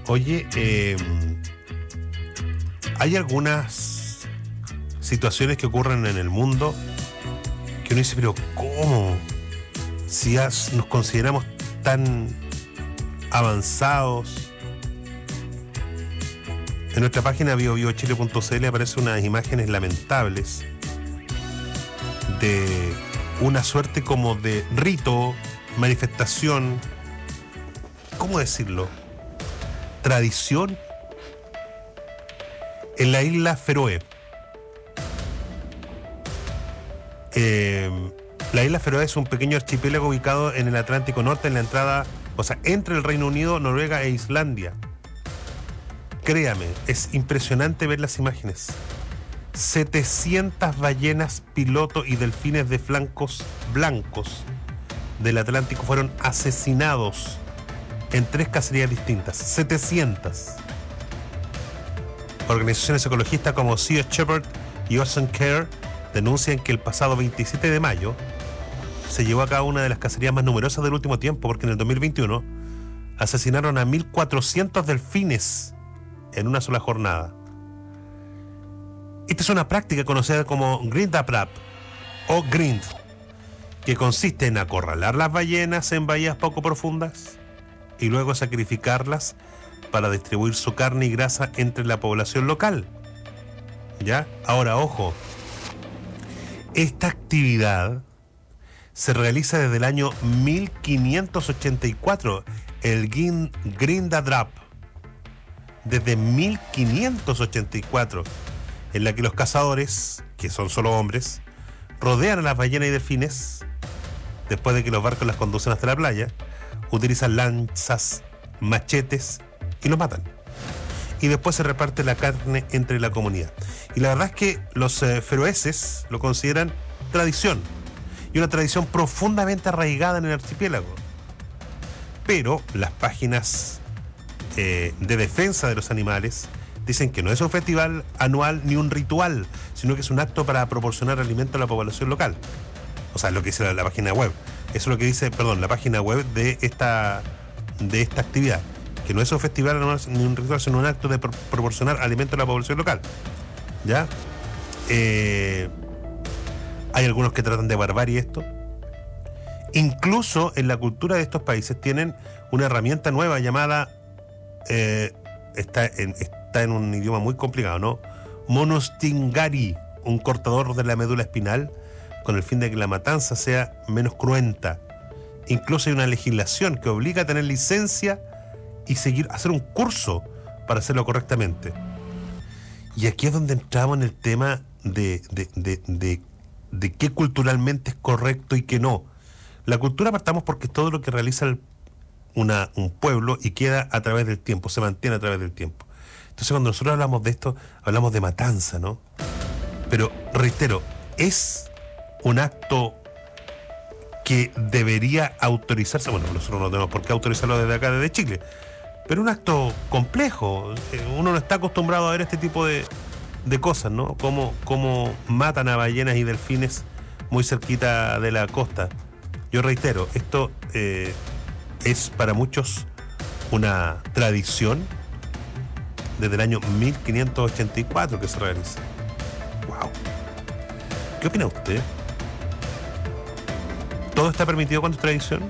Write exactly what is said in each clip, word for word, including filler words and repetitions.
Oye, eh, hay algunas situaciones que ocurren en el mundo que uno dice, pero ¿cómo? Si as, nos consideramos tan avanzados. En nuestra página bio bio chile punto c l aparecen unas imágenes lamentables de una suerte como de rito, manifestación, ¿cómo decirlo? Tradición en la isla Feroe. Eh, la isla Feroe es un pequeño archipiélago ubicado en el Atlántico Norte, en la entrada, o sea, entre el Reino Unido, Noruega e Islandia. Créame, es impresionante ver las imágenes. setecientas ballenas piloto y delfines de flancos blancos del Atlántico fueron asesinados en tres cacerías distintas. setecientas. Organizaciones ecologistas como Sea Shepherd y Ocean Care denuncian que el pasado veintisiete de mayo se llevó a cabo una de las cacerías más numerosas del último tiempo, porque en el dos mil veintiuno asesinaron a mil cuatrocientos delfines en una sola jornada. Esta es una práctica conocida como Grindabrap o Grind, que consiste en acorralar las ballenas en bahías poco profundas y luego sacrificarlas para distribuir su carne y grasa entre la población local. ¿Ya? Ahora, ojo, esta actividad se realiza desde el año mil quinientos ochenta y cuatro, el Grindabrap, desde mil quinientos ochenta y cuatro, en la que los cazadores, que son solo hombres, rodean a las ballenas y delfines después de que los barcos las conducen hasta la playa, utilizan lanzas, machetes y los matan. Y después se reparte la carne entre la comunidad. Y la verdad es que los eh, feroeses lo consideran tradición, y una tradición profundamente arraigada en el archipiélago. Pero las páginas eh, de defensa de los animales dicen que no es un festival anual ni un ritual, sino que es un acto para proporcionar alimento a la población local. O sea, lo que dice la, la página web. Eso es lo que dice, perdón, la página web de esta, de esta actividad. Que no es un festival anual ni un ritual, sino un acto de pro- proporcionar alimento a la población local. ¿Ya? Eh, hay algunos que tratan de barbarie esto. Incluso en la cultura de estos países tienen una herramienta nueva llamada... Eh, está, en, está en un idioma muy complicado, ¿no? Monostingari, un cortador de la médula espinal, con el fin de que la matanza sea menos cruenta. Incluso hay una legislación que obliga a tener licencia y seguir, hacer un curso para hacerlo correctamente. Y aquí es donde entramos en el tema de, de, de, de, de qué culturalmente es correcto y qué no. La cultura partamos porque es todo lo que realiza el, una, un pueblo y queda a través del tiempo, se mantiene a través del tiempo. Entonces cuando nosotros hablamos de esto, hablamos de matanza, ¿no? Pero, reitero, es un acto que debería autorizarse. Bueno, nosotros no tenemos por qué autorizarlo desde acá, desde Chile, pero un acto complejo. Uno no está acostumbrado a ver este tipo de, de cosas, ¿no? Cómo, cómo matan a ballenas y delfines muy cerquita de la costa. Yo reitero, esto eh, es para muchos una tradición desde el año mil quinientos ochenta y cuatro que se realiza. Wow. ¿Qué opina usted? ¿Todo está permitido cuando es tradición?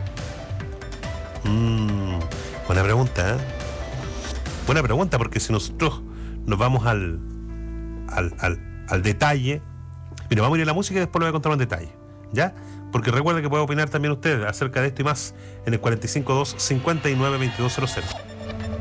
Mmm, buena pregunta, ¿eh? Buena pregunta, porque si nosotros nos vamos al al, al, al detalle, mira, vamos a ir a la música y después lo voy a contar en detalle, ¿ya? Porque recuerda que puede opinar también usted acerca de esto y más en el cuarenta y cinco dos cincuenta y nueve veintidós cero cero.